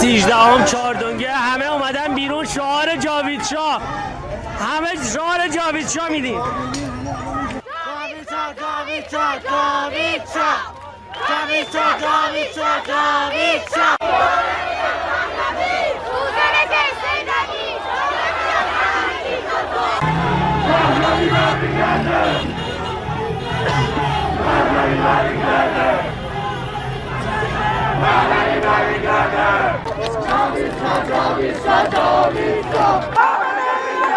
13ام چهاردونگه همه اومدن بیرون شعار جاوید شاه، همه شعار جاوید شاه میدین. جاوید شاه